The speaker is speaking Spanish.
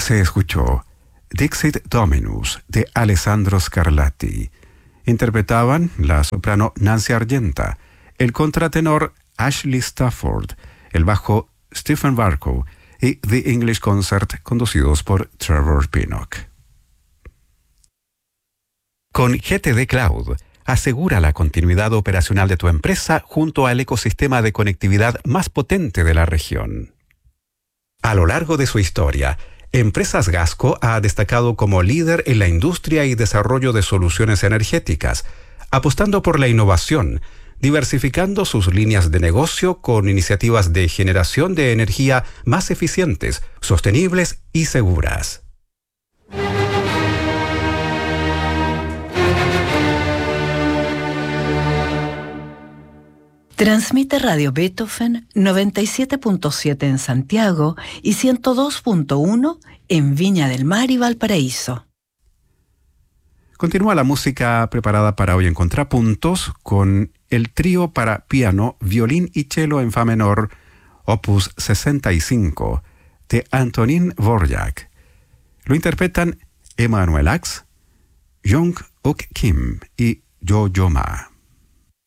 Se escuchó Dixit Dominus de Alessandro Scarlatti. Interpretaban la soprano Nancy Argenta, el contratenor Ashley Stafford, el bajo Stephen Barkow y The English Concert conducidos por Trevor Pinnock. Con GTD Cloud, asegura la continuidad operacional de tu empresa junto al ecosistema de conectividad más potente de la región. A lo largo de su historia, Empresas Gasco ha destacado como líder en la industria y desarrollo de soluciones energéticas, apostando por la innovación, diversificando sus líneas de negocio con iniciativas de generación de energía más eficientes, sostenibles y seguras. Transmite Radio Beethoven 97.7 en Santiago y 102.1 en Viña del Mar y Valparaíso. Continúa la música preparada para hoy en Contrapuntos con el trío para piano, violín y cello en fa menor, opus 65, de Antonín Dvorak. Lo interpretan Emanuel Ax, Jung-Uk Kim y Jo Ma.